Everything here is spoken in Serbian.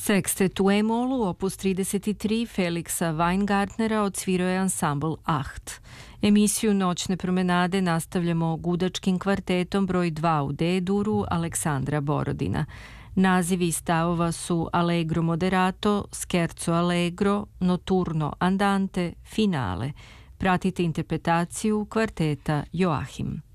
Sekstet u E-molu, opus 33 Felixa Weingartnera odsvirao je ansambl Acht. Emisiju Noćne promenade nastavljamo gudačkim kvartetom broj 2 u D-duru Aleksandra Borodina. Nazivi stavova su Allegro moderato, Scherzo allegro, Notturno andante, Finale. Pratite interpretaciju kvarteta Joachim.